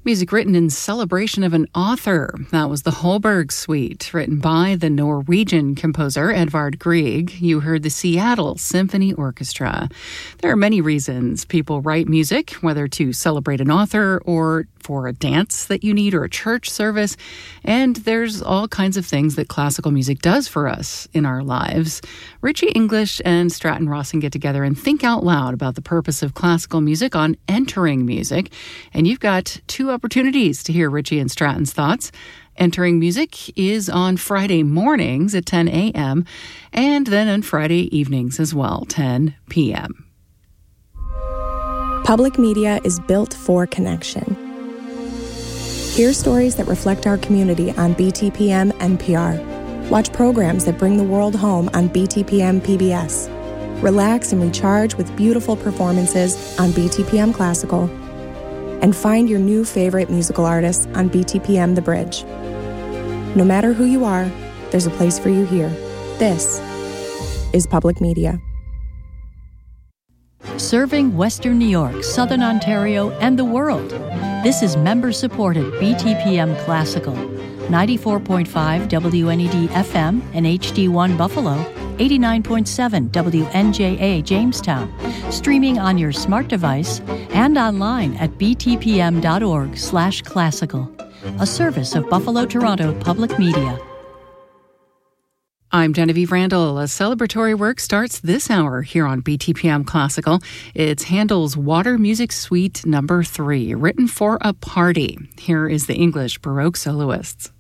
Music written in celebration of an author. That was the Holberg Suite, written by the Norwegian composer Edvard Grieg. You heard the Seattle Symphony Orchestra. There are many reasons people write music, whether to celebrate an author or for a dance that you need or a church service. And there's all kinds of things that classical music does for us in our lives. Richie English and Stratton Rawson get together and think out loud about the purpose of classical music on Entering Music. And you've got two opportunities to hear Richie and Stratton's thoughts. Entering Music is on Friday mornings at 10 a.m. and then on Friday evenings as well, 10 p.m. Public media is built for connection. Hear stories that reflect our community on BTPM NPR. Watch programs that bring the world home on BTPM PBS. Relax and recharge with beautiful performances on BTPM Classical. And find your new favorite musical artists on BTPM The Bridge. No matter who you are, there's a place for you here. This is public media. Serving Western New York, Southern Ontario, and the world. This is member-supported BTPM Classical. 94.5 WNED FM and HD1 Buffalo, 89.7 WNJA Jamestown, streaming on your smart device and online at btpm.org/classical, a service of Buffalo Toronto Public Media. I'm Genevieve Randall. A celebratory work starts this hour here on BTPM Classical. It's Handel's Water Music Suite No. 3, written for a party. Here is the English Baroque soloists.